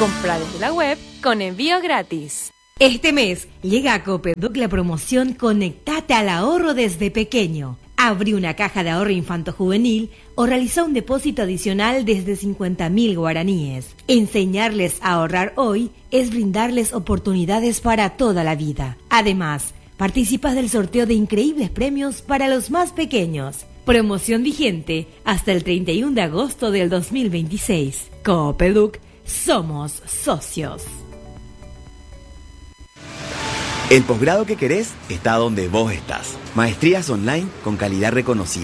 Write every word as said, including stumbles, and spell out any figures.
Compra desde la web con envío gratis. Este mes llega a Copeduc la promoción Conectate al ahorro desde pequeño. Abrí una caja de ahorro infanto-juvenil o realizá un depósito adicional desde cincuenta mil guaraníes. Enseñarles a ahorrar hoy es brindarles oportunidades para toda la vida. Además, participas del sorteo de increíbles premios para los más pequeños. Promoción vigente hasta el treinta y uno de agosto del dos mil veintiséis. Copeduc, somos socios. El posgrado que querés está donde vos estás. Maestrías online con calidad reconocida.